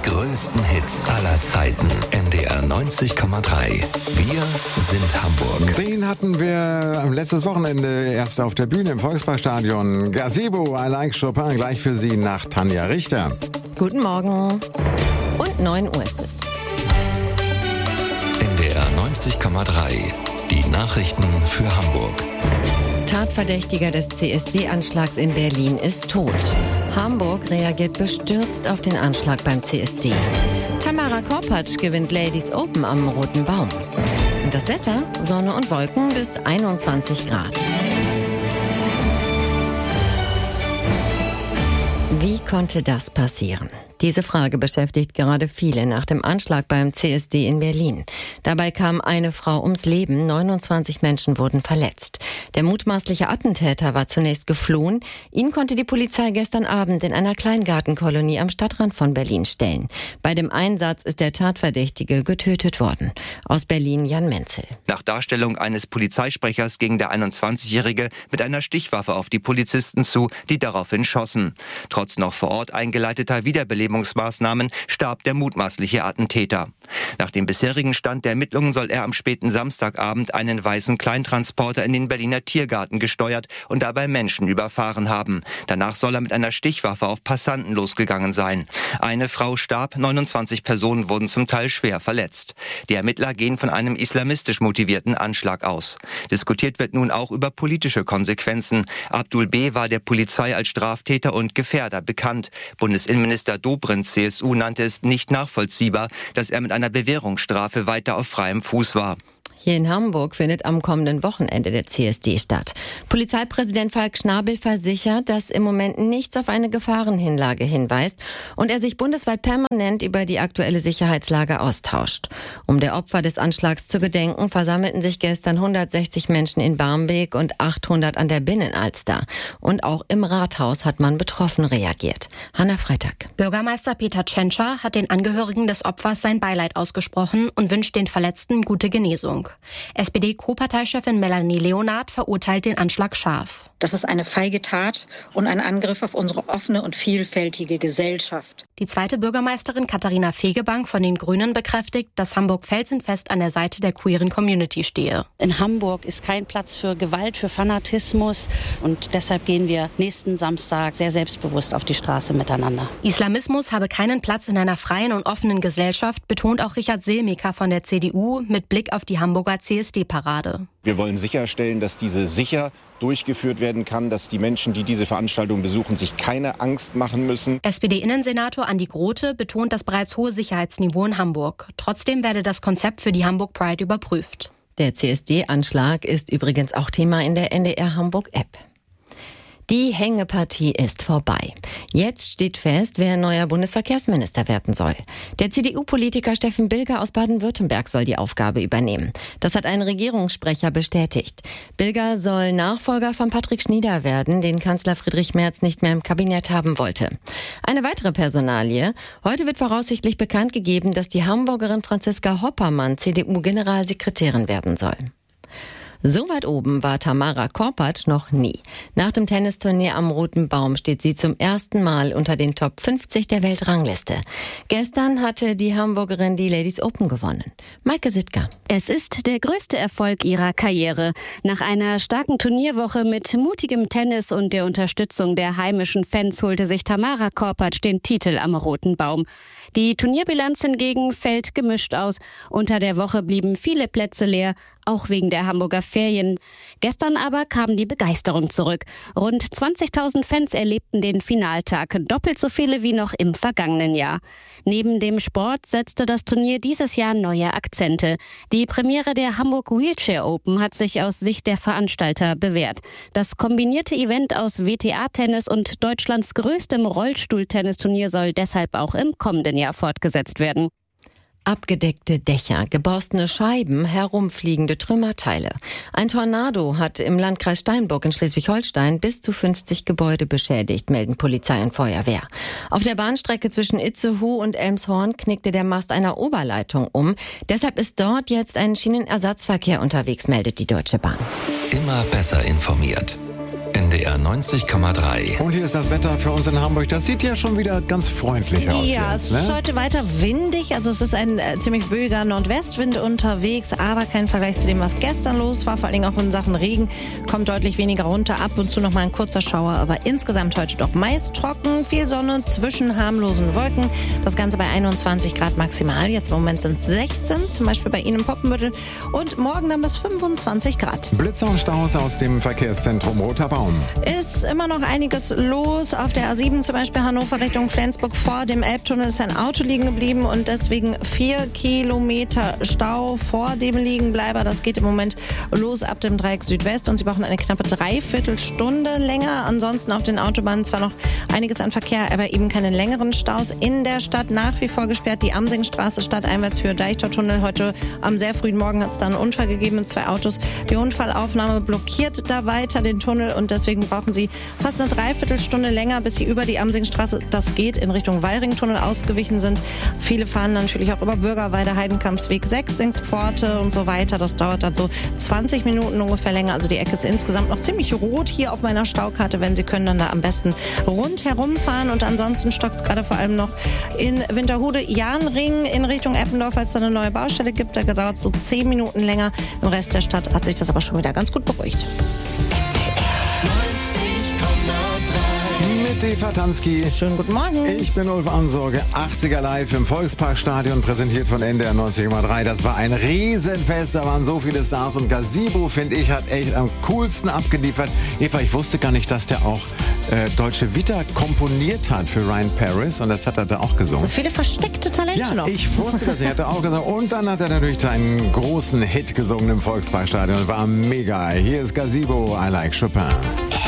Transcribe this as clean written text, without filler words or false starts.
größten Hits aller Zeiten. NDR 90,3. Wir sind Hamburg. Den hatten wir letztes Wochenende erst auf der Bühne im Volksparkstadion. Gazebo, I Like Chopin, gleich für Sie nach Tanja Richter. Guten Morgen. Und 9 Uhr ist es. NDR 90,3. Die Nachrichten für Hamburg. Tatverdächtiger des CSD-Anschlags in Berlin ist tot. Hamburg reagiert bestürzt auf den Anschlag beim CSD. Tamara Korpatsch gewinnt Ladies Open am Roten Baum. Und das Wetter? Sonne und Wolken bis 21 Grad. Wie konnte das passieren? Diese Frage beschäftigt gerade viele nach dem Anschlag beim CSD in Berlin. Dabei kam eine Frau ums Leben, 29 Menschen wurden verletzt. Der mutmaßliche Attentäter war zunächst geflohen. Ihn konnte die Polizei gestern Abend in einer Kleingartenkolonie am Stadtrand von Berlin stellen. Bei dem Einsatz ist der Tatverdächtige getötet worden. Aus Berlin Jan Menzel. Nach Darstellung eines Polizeisprechers ging der 21-Jährige mit einer Stichwaffe auf die Polizisten zu, die daraufhin schossen. Trotz noch vor Ort eingeleiteter Wiederbelebungsmaßnahmen starb der mutmaßliche Attentäter. Nach dem bisherigen Stand der Ermittlungen soll er am späten Samstagabend einen weißen Kleintransporter in den Berliner Tiergarten gesteuert und dabei Menschen überfahren haben. Danach soll er mit einer Stichwaffe auf Passanten losgegangen sein. Eine Frau starb, 29 Personen wurden zum Teil schwer verletzt. Die Ermittler gehen von einem islamistisch motivierten Anschlag aus. Diskutiert wird nun auch über politische Konsequenzen. Abdul B. war der Polizei als Straftäter und Gefährder bekannt. Bundesinnenminister Dobrindt, CSU, nannte es nicht nachvollziehbar, dass er mit einer Bewährungsstrafe weiter auf freiem Fuß war. Hier in Hamburg findet am kommenden Wochenende der CSD statt. Polizeipräsident Falk Schnabel versichert, dass im Moment nichts auf eine Gefahrenhinlage hinweist und er sich bundesweit permanent über die aktuelle Sicherheitslage austauscht. Um der Opfer des Anschlags zu gedenken, versammelten sich gestern 160 Menschen in Barmbek und 800 an der Binnenalster. Und auch im Rathaus hat man betroffen reagiert. Hanna Freitag. Bürgermeister Peter Tschentscher hat den Angehörigen des Opfers sein Beileid ausgesprochen und wünscht den Verletzten gute Genesung. SPD-Co-Parteichefin Melanie Leonard verurteilt den Anschlag scharf. Das ist eine feige Tat und ein Angriff auf unsere offene und vielfältige Gesellschaft. Die zweite Bürgermeisterin Katharina Fegebank von den Grünen bekräftigt, dass Hamburg felsenfest an der Seite der queeren Community stehe. In Hamburg ist kein Platz für Gewalt, für Fanatismus und deshalb gehen wir nächsten Samstag sehr selbstbewusst auf die Straße miteinander. Islamismus habe keinen Platz in einer freien und offenen Gesellschaft, betont auch Richard Selmiker von der CDU mit Blick auf die Hamburger CSD-Parade. Wir wollen sicherstellen, dass diese sicher durchgeführt werden kann, dass die Menschen, die diese Veranstaltung besuchen, sich keine Angst machen müssen. SPD-Innensenator Andi Grote betont das bereits hohe Sicherheitsniveau in Hamburg. Trotzdem werde das Konzept für die Hamburg Pride überprüft. Der CSD-Anschlag ist übrigens auch Thema in der NDR Hamburg-App. Die Hängepartie ist vorbei. Jetzt steht fest, wer neuer Bundesverkehrsminister werden soll. Der CDU-Politiker Steffen Bilger aus Baden-Württemberg soll die Aufgabe übernehmen. Das hat ein Regierungssprecher bestätigt. Bilger soll Nachfolger von Patrick Schnieder werden, den Kanzler Friedrich Merz nicht mehr im Kabinett haben wollte. Eine weitere Personalie. Heute wird voraussichtlich bekannt gegeben, dass die Hamburgerin Franziska Hoppermann CDU-Generalsekretärin werden soll. So weit oben war Tamara Korpatsch noch nie. Nach dem Tennisturnier am Roten Baum steht sie zum ersten Mal unter den Top 50 der Weltrangliste. Gestern hatte die Hamburgerin die Ladies Open gewonnen. Maike Sittger. Es ist der größte Erfolg ihrer Karriere. Nach einer starken Turnierwoche mit mutigem Tennis und der Unterstützung der heimischen Fans holte sich Tamara Korpatsch den Titel am Roten Baum. Die Turnierbilanz hingegen fällt gemischt aus. Unter der Woche blieben viele Plätze leer, auch wegen der Hamburger Ferien. Gestern aber kam die Begeisterung zurück. Rund 20.000 Fans erlebten den Finaltag, doppelt so viele wie noch im vergangenen Jahr. Neben dem Sport setzte das Turnier dieses Jahr neue Akzente. Die Premiere der Hamburg Wheelchair Open hat sich aus Sicht der Veranstalter bewährt. Das kombinierte Event aus WTA-Tennis und Deutschlands größtem Rollstuhltennisturnier soll deshalb auch im kommenden Jahr fortgesetzt werden. Abgedeckte Dächer, geborstene Scheiben, herumfliegende Trümmerteile. Ein Tornado hat im Landkreis Steinburg in Schleswig-Holstein bis zu 50 Gebäude beschädigt, melden Polizei und Feuerwehr. Auf der Bahnstrecke zwischen Itzehoe und Elmshorn knickte der Mast einer Oberleitung um. Deshalb ist dort jetzt ein Schienenersatzverkehr unterwegs, meldet die Deutsche Bahn. Immer besser informiert. NDR 90,3. Und hier ist das Wetter für uns in Hamburg. Das sieht ja schon wieder ganz freundlich aus. Ja, jetzt, es ist heute weiter windig. Also es ist ein ziemlich böiger Nordwestwind unterwegs, aber kein Vergleich zu dem, was gestern los war. Vor allen Dingen auch in Sachen Regen kommt deutlich weniger runter. Ab und zu noch mal ein kurzer Schauer, aber insgesamt heute doch meist trocken. Viel Sonne zwischen harmlosen Wolken. Das Ganze bei 21 Grad maximal. Jetzt im Moment sind es 16, zum Beispiel bei Ihnen im Poppenbüttel. Und morgen dann bis 25 Grad. Blitzer und Staus aus dem Verkehrszentrum Roter Baum. Ist immer noch einiges los. Auf der A7 zum Beispiel Hannover Richtung Flensburg vor dem Elbtunnel ist ein Auto liegen geblieben und deswegen 4 Kilometer Stau vor dem Liegenbleiber. Das geht im Moment los ab dem Dreieck Südwest und Sie brauchen eine knappe Dreiviertelstunde länger. Ansonsten auf den Autobahnen zwar noch einiges an Verkehr, aber eben keine längeren Staus. In der Stadt nach wie vor gesperrt die Amsingstraße stadteinwärts für Deichtortunnel. Heute am sehr frühen Morgen hat es da einen Unfall gegeben mit 2 Autos. Die Unfallaufnahme blockiert da weiter den Tunnel und deswegen brauchen Sie fast eine Dreiviertelstunde länger, bis Sie über die Amsingstraße, das geht, in Richtung Wallringtunnel ausgewichen sind. Viele fahren natürlich auch über Bürgerweide, Heidenkampsweg 6, Dingspforte und so weiter. Das dauert dann so 20 Minuten ungefähr länger. Also die Ecke ist insgesamt noch ziemlich rot hier auf meiner Staukarte. Wenn Sie können, dann da am besten rundherum fahren. Und ansonsten stockt es gerade vor allem noch in Winterhude-Jahnring in Richtung Eppendorf, als es da eine neue Baustelle gibt. Da dauert es so 10 Minuten länger. Im Rest der Stadt hat sich das aber schon wieder ganz gut beruhigt. Mit Eva Tansky. Schönen guten Morgen. Ich bin Ulf Ansorge. 80er Live im Volksparkstadion, präsentiert von NDR 90,3. Das war ein Riesenfest, da waren so viele Stars und Gazebo, finde ich, hat echt am coolsten abgeliefert. Eva, ich wusste gar nicht, dass der auch Deutsche Vita komponiert hat für Ryan Paris und das hat er da auch gesungen. So viele versteckte Talente noch. Ja, ich wusste das, er hat auch gesagt. Und dann hat er natürlich seinen großen Hit gesungen im Volksparkstadion. War mega. Hier ist Gazebo, I Like Chopin.